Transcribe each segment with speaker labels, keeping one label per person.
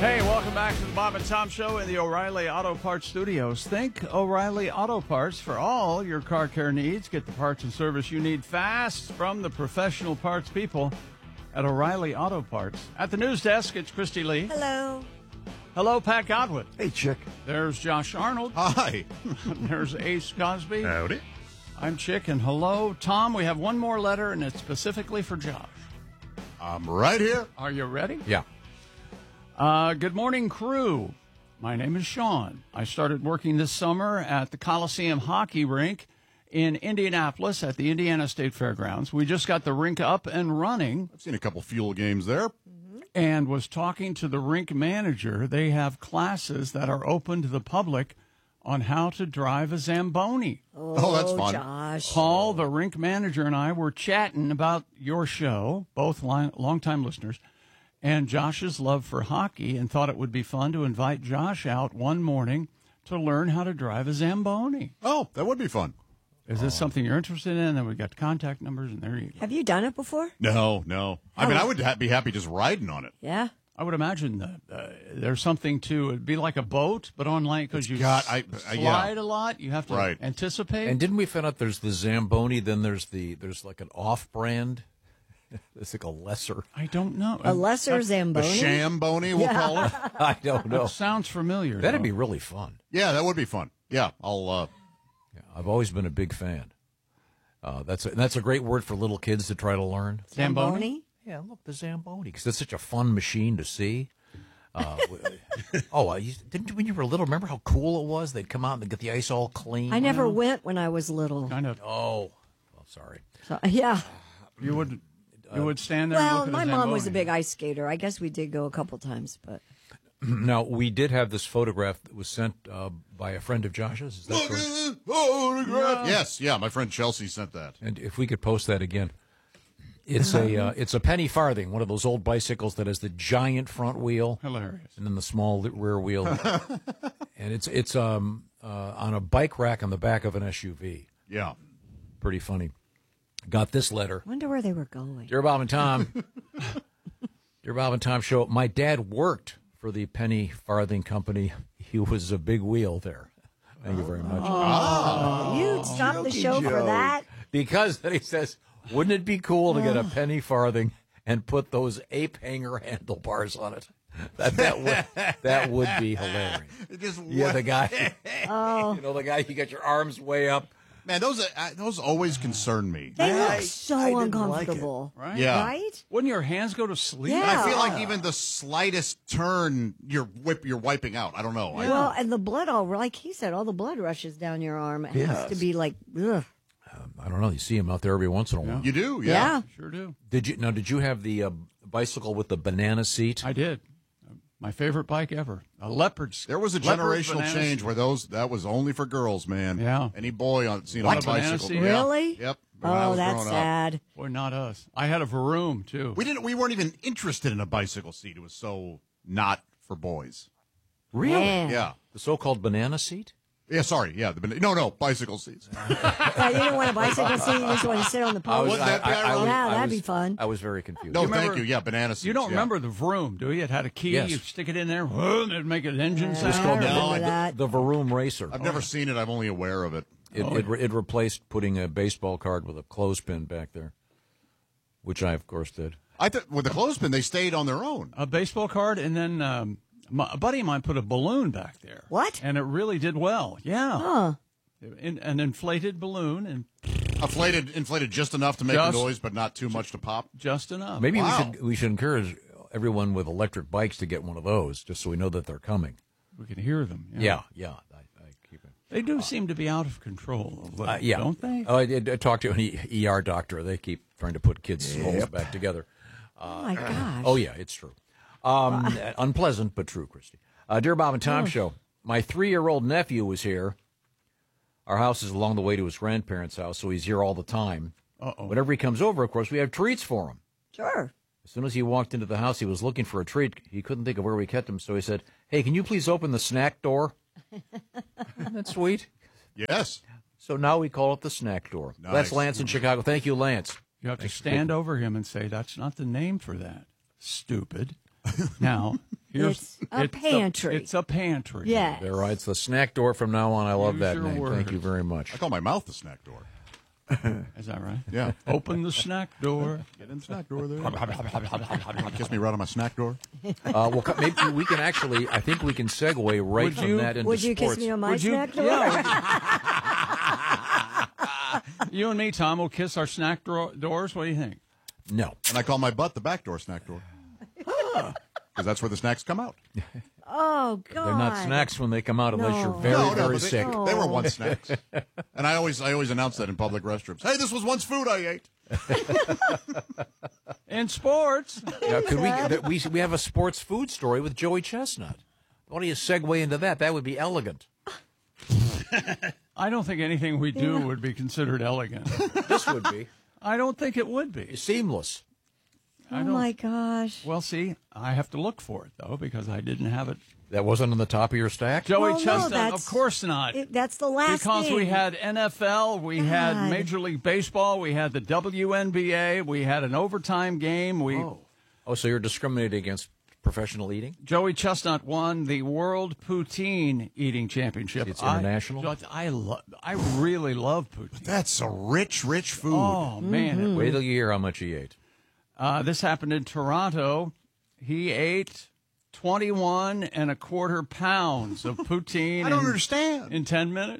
Speaker 1: Hey, welcome back to the Bob and Tom Show in the O'Reilly Auto Parts Studios. Think O'Reilly Auto Parts for all your car care needs. Get the parts and service you need fast from the professional parts people at O'Reilly Auto Parts. At the news desk, it's Christy Lee.
Speaker 2: Hello.
Speaker 1: Hello, Pat Godwin.
Speaker 3: Hey, Chick.
Speaker 1: There's Josh Arnold.
Speaker 3: Hi.
Speaker 1: There's Ace Cosby.
Speaker 3: Howdy.
Speaker 1: I'm Chick, and hello, Tom. We have one more letter, and it's specifically for Josh.
Speaker 3: I'm right here.
Speaker 1: Are you ready?
Speaker 3: Yeah.
Speaker 1: Good morning, crew. My name is Sean. I started working this summer at the Coliseum Hockey Rink in Indianapolis at the Indiana State Fairgrounds. We just got the rink up and running.
Speaker 3: I've seen a couple fuel games there.
Speaker 1: And was talking to the rink manager. They have classes that are open to the public on how to drive a Zamboni.
Speaker 3: Oh, that's fun.
Speaker 2: Josh.
Speaker 1: Paul, the rink manager, and I were chatting about your show, both longtime listeners, and Josh's love for hockey, and thought it would be fun to invite Josh out one morning to learn how to drive a Zamboni.
Speaker 3: Oh, that would be fun.
Speaker 1: Is this something you're interested in? Then we got contact numbers, and there you go.
Speaker 2: Have you done it before?
Speaker 3: No. I mean, I would be happy just riding on it.
Speaker 2: Yeah.
Speaker 1: I would imagine that there's something to it'd be like a boat, but on land because you slide a lot. You have to anticipate.
Speaker 4: And didn't we find out there's the Zamboni? Then there's like an off-brand. It's like a lesser.
Speaker 1: I don't know.
Speaker 2: A lesser
Speaker 3: A
Speaker 2: Zamboni?
Speaker 3: shamboni, we'll call it.
Speaker 4: I don't know.
Speaker 1: Sounds familiar.
Speaker 4: That'd
Speaker 1: though.
Speaker 4: be really fun.
Speaker 3: Yeah, that would be fun. Yeah, I'll.
Speaker 4: Yeah, I've always been a big fan. That's a great word for little kids to try to learn.
Speaker 1: Zamboni?
Speaker 4: Yeah, look, the Zamboni, because it's such a fun machine to see. Didn't you, when you were little, remember how cool it was? They'd come out and get the ice all clean.
Speaker 2: I never went when I was little.
Speaker 1: Kind of.
Speaker 4: Oh, well, sorry.
Speaker 2: So, yeah.
Speaker 1: You would stand there. and
Speaker 2: Well,
Speaker 1: look at
Speaker 2: my
Speaker 1: a
Speaker 2: mom was a
Speaker 1: Zamboni.
Speaker 2: big ice skater. I guess we did go a couple times, but
Speaker 4: Now, we did have this photograph that was sent by a friend of Josh's. Is that
Speaker 3: Look
Speaker 4: correct?
Speaker 3: at this photograph. Yes, yeah, my friend Chelsea sent that.
Speaker 4: And if we could post that again. It's a penny farthing, one of those old bicycles that has the giant front wheel.
Speaker 1: Hilarious.
Speaker 4: And then the small rear wheel. And it's on a bike rack on the back of an SUV.
Speaker 3: Yeah.
Speaker 4: Pretty funny. Got this letter.
Speaker 2: wonder where they were going.
Speaker 4: Dear Bob and Tom. Dear Bob and Tom Show. My dad worked for the penny farthing company. He was a big wheel there. Thank you very much.
Speaker 2: You'd stop the show for that?
Speaker 4: Because then he says, wouldn't it be cool to get a penny farthing and put those ape hanger handlebars on it? That would be hilarious. The guy.
Speaker 2: Oh.
Speaker 4: The guy, you got your arms way up.
Speaker 3: Man, those always concern me.
Speaker 2: They look so uncomfortable.
Speaker 1: Right?
Speaker 3: Yeah.
Speaker 2: Right?
Speaker 1: Wouldn't your hands go to sleep?
Speaker 2: Yeah.
Speaker 3: And I feel like even the slightest turn, you're wiping out. I don't know.
Speaker 2: Well, and the blood like he said, all the blood rushes down your arm. It has to be like, ugh.
Speaker 4: I don't know. You see him out there every once in a while.
Speaker 3: You do?
Speaker 2: Yeah.
Speaker 1: Sure do.
Speaker 4: Did you have the bicycle with the banana seat?
Speaker 1: I did. My favorite bike ever. A leopard.
Speaker 3: There was a
Speaker 1: leopard
Speaker 3: generational
Speaker 1: banana
Speaker 3: change
Speaker 1: seat.
Speaker 3: where that was only for girls, man.
Speaker 1: Yeah.
Speaker 3: Any boy seen
Speaker 1: What,
Speaker 3: on a
Speaker 1: banana
Speaker 3: bicycle.
Speaker 1: seat?
Speaker 3: Yeah.
Speaker 2: Really?
Speaker 3: Yep. When I
Speaker 2: Oh,
Speaker 3: was
Speaker 2: that's
Speaker 3: growing up.
Speaker 2: sad.
Speaker 1: Boy, not us. I had a Vroom too.
Speaker 3: We weren't even interested in a bicycle seat. It was so not for boys.
Speaker 4: Really?
Speaker 2: Man.
Speaker 3: Yeah.
Speaker 4: The so-called banana seat?
Speaker 3: Yeah, sorry. Yeah, no, bicycle seats.
Speaker 2: You didn't want a bicycle seat, you just want to sit on the post.
Speaker 3: Wouldn't that be ironic?
Speaker 2: Yeah, that'd be fun.
Speaker 4: I was very confused.
Speaker 3: No,
Speaker 1: You remember-
Speaker 3: thank you. Yeah, banana seats.
Speaker 1: You don't
Speaker 3: yeah.
Speaker 1: remember the Vroom, do you? It had a key.
Speaker 4: Yes.
Speaker 1: You stick it in there, and it'd make an engine
Speaker 2: I
Speaker 1: sound.
Speaker 2: remember that.
Speaker 4: The Vroom Racer.
Speaker 3: I've never seen it. I'm only aware of it.
Speaker 4: It replaced putting a baseball card with a clothespin back there, which I, of course, did.
Speaker 3: I thought with the clothespin, they stayed on their own.
Speaker 1: A baseball card, and then a buddy of mine put a balloon back there.
Speaker 2: What?
Speaker 1: And it really did well. Yeah.
Speaker 2: Huh.
Speaker 1: An inflated balloon, and
Speaker 3: Inflated just enough to make
Speaker 1: Just-
Speaker 3: a noise, but not too much to pop.
Speaker 1: just enough.
Speaker 4: Maybe
Speaker 3: Wow.
Speaker 4: we should encourage everyone with electric bikes to get one of those, just so we know that they're coming.
Speaker 1: We can hear them.
Speaker 4: Yeah. I keep it.
Speaker 1: They do seem to be out of control, a little,
Speaker 4: Yeah.
Speaker 1: don't they?
Speaker 4: Oh, I talked to an ER doctor. They keep trying to put kids' skulls back together.
Speaker 2: Oh, my gosh.
Speaker 4: Oh, yeah, it's true. Unpleasant, but true, Christy. Dear Bob and Tom Show, my 3-year-old nephew was here. Our house is along the way to his grandparents' house, so he's here all the time.
Speaker 1: Uh-oh.
Speaker 4: Whenever he comes over, of course, we have treats for him.
Speaker 2: Sure.
Speaker 4: As soon as he walked into the house, he was looking for a treat. He couldn't think of where we kept him, so he said, "Hey, can you please open the snack door?" Isn't that sweet?
Speaker 3: Yes.
Speaker 4: So now we call it the snack door.
Speaker 3: Nice.
Speaker 4: That's Lance in Chicago. Thank you, Lance.
Speaker 1: You have to stand over him and say, "That's not the name for that. Stupid." Now,
Speaker 2: It's a pantry.
Speaker 1: It's a pantry.
Speaker 2: Yes.
Speaker 4: They're right. It's the snack door from now on. I love
Speaker 1: Use
Speaker 4: that
Speaker 1: your
Speaker 4: name.
Speaker 1: words.
Speaker 4: Thank you very much.
Speaker 3: I call my mouth the snack door.
Speaker 1: Is that right?
Speaker 3: Yeah.
Speaker 1: Open the snack door.
Speaker 3: Get in the snack door there. Kiss me right on my snack door.
Speaker 4: Well, maybe we can actually. I think we can segue right from that into
Speaker 2: Would you
Speaker 4: sports.
Speaker 2: kiss me on my
Speaker 1: Would you-
Speaker 2: snack door?
Speaker 1: You and me, Tom, will kiss our snack doors. What do you think?
Speaker 4: No.
Speaker 3: And I call my butt the back door snack door. Because that's where the snacks come out.
Speaker 2: Oh, God.
Speaker 4: They're not snacks when they come out unless you're
Speaker 2: No.
Speaker 4: very, very
Speaker 3: but
Speaker 4: sick.
Speaker 3: They were once snacks. And I always announce that in public restrooms. Hey, this was once food I ate.
Speaker 1: In sports,
Speaker 4: Now, could we have a sports food story with Joey Chestnut? Why don't you segue into that? That would be elegant.
Speaker 1: I don't think anything we do would be considered elegant.
Speaker 4: This would be
Speaker 1: I don't think it would be.
Speaker 4: seamless.
Speaker 2: Oh, my gosh.
Speaker 1: Well, see, I have to look for it, though, because I didn't have it.
Speaker 4: That wasn't on the top of your stack?
Speaker 1: Joey
Speaker 2: Well, no,
Speaker 1: Chestnut,
Speaker 2: that's-
Speaker 1: of course not.
Speaker 2: That's the last
Speaker 1: Because we
Speaker 2: thing.
Speaker 1: had NFL, we had
Speaker 2: God.
Speaker 1: Major League Baseball, we had the WNBA, we had an overtime game.
Speaker 4: Oh, so you're discriminating against professional eating?
Speaker 1: Joey Chestnut won the World Poutine Eating Championship.
Speaker 4: It's international?
Speaker 1: I really love poutine.
Speaker 3: That's a rich, rich food.
Speaker 1: Oh, man.
Speaker 4: Wait till you hear how much he ate.
Speaker 1: This happened in Toronto. He ate 21.25 pounds of poutine.
Speaker 3: I don't understand.
Speaker 1: In 10 minutes.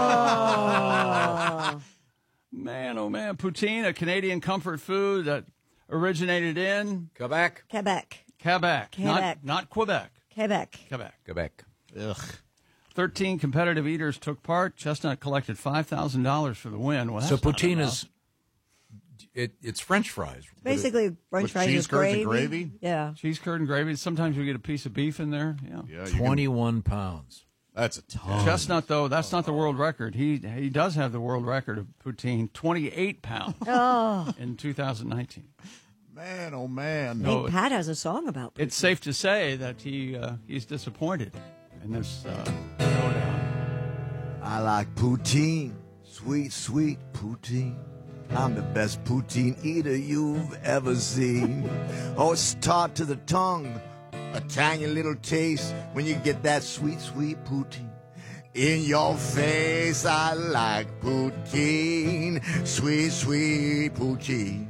Speaker 2: Oh.
Speaker 1: Man, oh man. Poutine, a Canadian comfort food that originated in
Speaker 4: Quebec.
Speaker 2: Quebec.
Speaker 1: Quebec.
Speaker 2: Quebec.
Speaker 1: Not Quebec.
Speaker 2: Quebec.
Speaker 1: Quebec.
Speaker 4: Quebec.
Speaker 3: Ugh.
Speaker 1: 13 competitive eaters took part. Chestnut collected $5,000 for the win. Well,
Speaker 4: So
Speaker 1: that's not
Speaker 4: poutine
Speaker 1: enough.
Speaker 4: is it's French fries.
Speaker 2: Basically, French
Speaker 3: With
Speaker 2: fries
Speaker 3: cheese
Speaker 2: with
Speaker 3: curds
Speaker 2: gravy.
Speaker 3: and gravy?
Speaker 2: Yeah.
Speaker 1: Cheese curd and gravy. Sometimes you get a piece of beef in there. Yeah.
Speaker 3: Yeah, you can-
Speaker 4: 21 pounds.
Speaker 3: That's a ton.
Speaker 1: Chestnut, though, that's not the world record. He does have the world record of poutine, 28 pounds in 2019.
Speaker 3: Man, oh man.
Speaker 2: I think Pat has a song about
Speaker 1: It's safe to say that he's disappointed in this showdown.
Speaker 5: I like poutine, sweet, sweet poutine. I'm the best poutine eater you've ever seen. Oh, it's tart to the tongue, a tangy little taste when you get that sweet, sweet poutine. In your face, I like poutine, sweet, sweet poutine.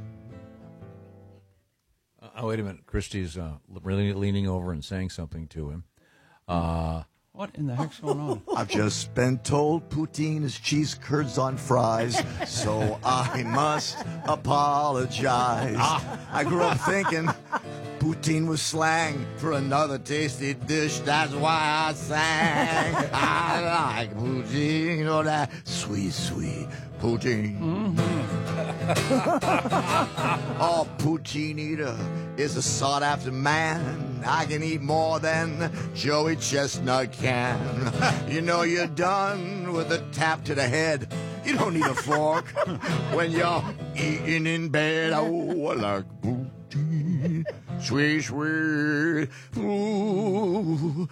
Speaker 4: Oh, wait a minute. Christy's really leaning over and saying something to him.
Speaker 1: What in the heck's going on?
Speaker 5: I've just been told poutine is cheese curds on fries, so I must apologize. I grew up thinking poutine was slang for another tasty dish. That's why I sang. I like poutine, oh, that sweet, sweet poutine. Oh, poutine eater is a sought-after man. I can eat more than Joey Chestnut can. You know you're done with a tap to the head. You don't need a fork when you're eating in bed. Oh, I like poutine, sweet, sweet poutine.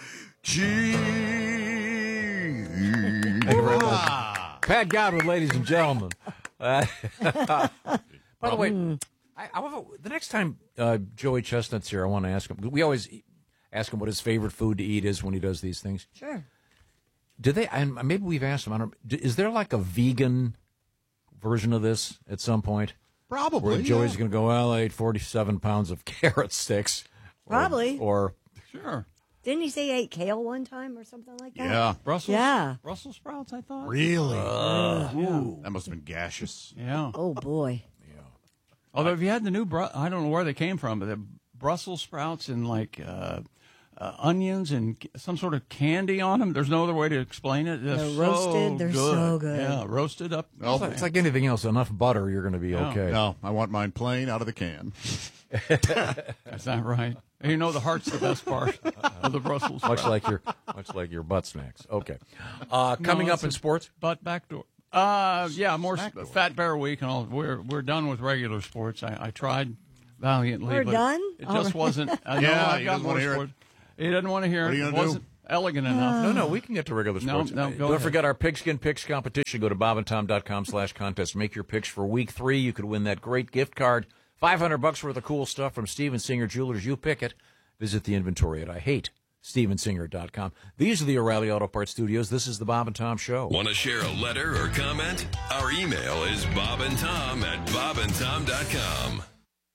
Speaker 4: Thank you very much. Pat Godwin, ladies and gentlemen. By the way, the next time Joey Chestnut's here, I want to ask him. We always ask him what his favorite food to eat is when he does these things.
Speaker 2: Sure.
Speaker 4: Do they? And maybe we've asked him. I don't. Is there like a vegan version of this at some point?
Speaker 3: Probably.
Speaker 4: Where Joey's going to go, well, I ate 47 pounds of carrot sticks.
Speaker 2: Probably.
Speaker 4: Or
Speaker 1: Sure.
Speaker 2: Didn't he say he ate kale one time or something like that?
Speaker 3: Yeah.
Speaker 1: Brussels?
Speaker 2: Yeah.
Speaker 1: Brussels sprouts, I thought.
Speaker 3: Really?
Speaker 1: Yeah.
Speaker 3: That must have been gaseous.
Speaker 1: Yeah.
Speaker 2: Oh, boy.
Speaker 1: Although, if you had the new, I don't know where they came from, but the Brussels sprouts and like onions and some sort of candy on them. There's no other way to explain it. They're
Speaker 2: roasted. They're so good.
Speaker 1: Yeah, roasted up.
Speaker 4: it's like anything else. Enough butter, you're going to be okay.
Speaker 3: No, I want mine plain out of the can.
Speaker 1: Is that right? You know, the heart's the best part of the Brussels sprouts.
Speaker 4: much like your butt snacks. Okay. Coming up in sports.
Speaker 1: Butt backdoor. Yeah, more Fat Bear Week and all. We're done with regular sports. I tried valiantly.
Speaker 2: We're
Speaker 1: but
Speaker 2: done?
Speaker 1: It just wasn't. No,
Speaker 3: Yeah,
Speaker 1: I've
Speaker 3: he
Speaker 1: got
Speaker 3: doesn't
Speaker 1: more
Speaker 3: wanna hear it.
Speaker 1: sports. He doesn't want to hear
Speaker 3: What are
Speaker 1: it.
Speaker 3: you
Speaker 1: It
Speaker 3: gonna do?
Speaker 1: wasn't elegant enough.
Speaker 4: No, we can get to regular sports.
Speaker 1: No, go
Speaker 4: Don't
Speaker 1: ahead.
Speaker 4: forget our Pigskin Picks competition. Go to bobandtom.com/contest. Make your picks for week 3. You could win that great gift card. $500 worth of cool stuff from Steven Singer Jewelers. You pick it. Visit the inventory at IHateStevensinger.com. These are the O'Reilly Auto Parts Studios. This is the Bob and Tom Show.
Speaker 6: Want to share a letter or comment? Our email is bobandtom@bobandtom.com.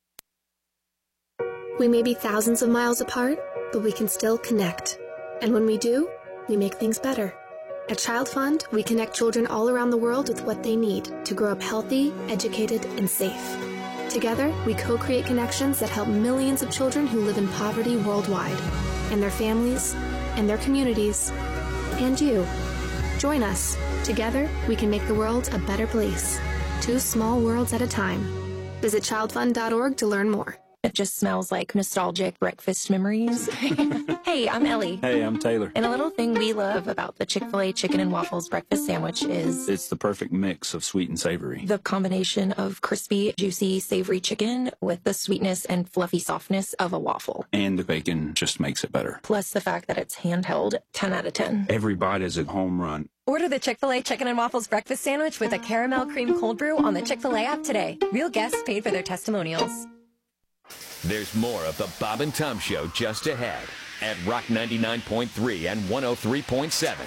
Speaker 7: We may be thousands of miles apart, but we can still connect. And when we do, we make things better. At Child Fund, we connect children all around the world with what they need to grow up healthy, educated, and safe. Together, we co-create connections that help millions of children who live in poverty worldwide, and their families, and their communities, and you. Join us. Together, we can make the world a better place. 2 small worlds at a time. Visit childfund.org to learn more.
Speaker 8: It just smells like nostalgic breakfast memories. Hey, I'm Ellie.
Speaker 9: Hey, I'm Taylor.
Speaker 8: And a little thing we love about the Chick-fil-A chicken and waffles breakfast sandwich is
Speaker 9: It's the perfect mix of sweet and savory.
Speaker 8: the combination of crispy, juicy, savory chicken with the sweetness and fluffy softness of a waffle.
Speaker 9: And the bacon just makes it better.
Speaker 8: Plus the fact that it's handheld, 10 out of 10.
Speaker 9: Every bite is a home run.
Speaker 10: Order the Chick-fil-A Chicken and Waffles Breakfast Sandwich with a caramel cream cold brew on the Chick-fil-A app today. Real guests paid for their testimonials.
Speaker 11: There's more of the Bob and Tom Show just ahead at Rock 99.3 and 103.7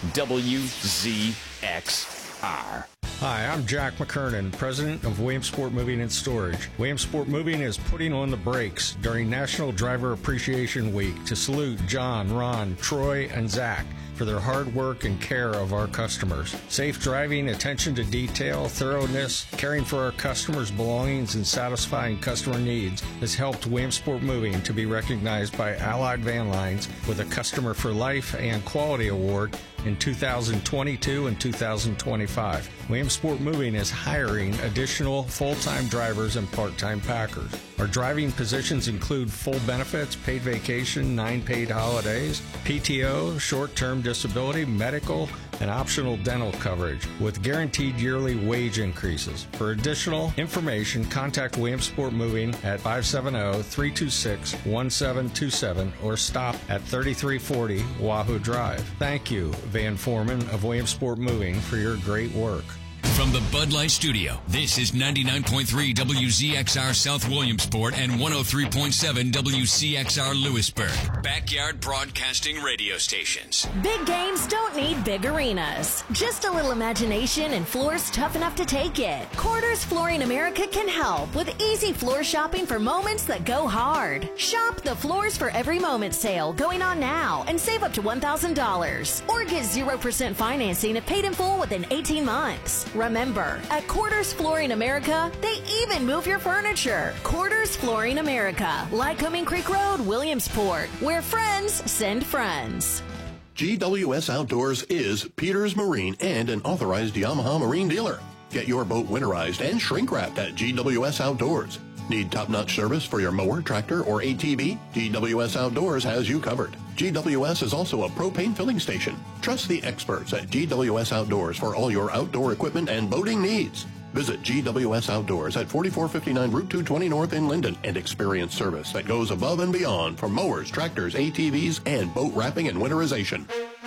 Speaker 11: WZXR.
Speaker 12: Hi, I'm Jack McKernan, president of Williamsport Moving and Storage. Williamsport Moving is putting on the brakes during National Driver Appreciation Week to salute John, Ron, Troy, and Zach for their hard work and care of our customers. Safe driving, attention to detail, thoroughness, caring for our customers' belongings, and satisfying customer needs has helped Williamsport Moving to be recognized by Allied Van Lines with a Customer for Life and Quality Award in 2022 and 2025. Williamsport Moving is hiring additional full-time drivers and part-time packers. Our driving positions include full benefits, paid vacation, 9 paid holidays, PTO, short-term disability, medical, and optional dental coverage with guaranteed yearly wage increases. For additional information, contact Williamsport Moving at 570-326-1727 or stop at 3340 Wahoo Drive. Thank you, Van Foreman of Williamsport Moving, for your great work.
Speaker 13: From the Bud Light Studio, this is 99.3 WZXR South Williamsport and 103.7 WCXR Lewisburg. Backyard Broadcasting Radio Stations.
Speaker 10: Big games don't need big arenas. Just a little imagination and floors tough enough to take it. Quarters Flooring America can help with easy floor shopping for moments that go hard. Shop the Floors for Every Moment sale going on now and save up to $1,000. Or get 0% financing if paid in full within 18 months. Remember, at Quarters Flooring America, they even move your furniture. Quarters Flooring America, Lycoming Creek Road, Williamsport, where friends send friends.
Speaker 14: GWS Outdoors is Peters Marine and an authorized Yamaha Marine dealer. Get your boat winterized and shrink-wrapped at GWS Outdoors. Need top-notch service for your mower, tractor, or ATV? GWS Outdoors has you covered. GWS is also a propane filling station. Trust the experts at GWS Outdoors for all your outdoor equipment and boating needs. Visit GWS Outdoors at 4459 Route 220 North in Linden and experience service that goes above and beyond for mowers, tractors, ATVs, and boat wrapping and winterization.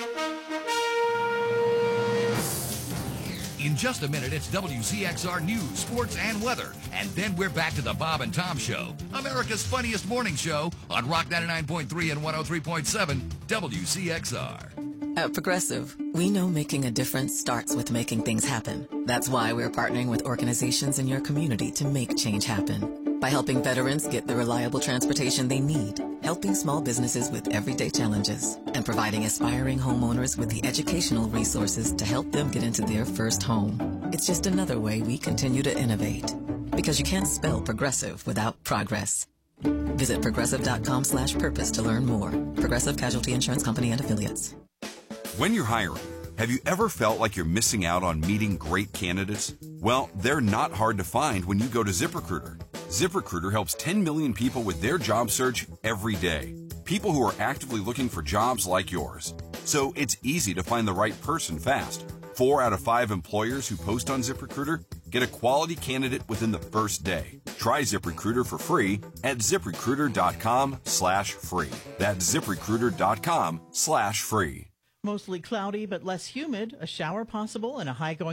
Speaker 15: In just a minute, it's WCXR News, Sports, and Weather. And then we're back to the Bob and Tom Show, America's funniest morning show on Rock 99.3 and 103.7 WCXR.
Speaker 16: At Progressive, we know making a difference starts with making things happen. That's why we're partnering with organizations in your community to make change happen. By helping veterans get the reliable transportation they need, helping small businesses with everyday challenges, and providing aspiring homeowners with the educational resources to help them get into their first home. It's just another way we continue to innovate. Because you can't spell progressive without progress. Visit progressive.com/purpose to learn more. Progressive Casualty Insurance Company and Affiliates.
Speaker 17: When you're hiring, have you ever felt like you're missing out on meeting great candidates? Well, they're not hard to find when you go to ZipRecruiter. ZipRecruiter helps 10 million people with their job search every day. People who are actively looking for jobs like yours. So it's easy to find the right person fast. 4 out of 5 employers who post on ZipRecruiter get a quality candidate within the first day. Try ZipRecruiter for free at ZipRecruiter.com/free. That's ZipRecruiter.com/free.
Speaker 18: Mostly cloudy but less humid, a shower possible, and a high going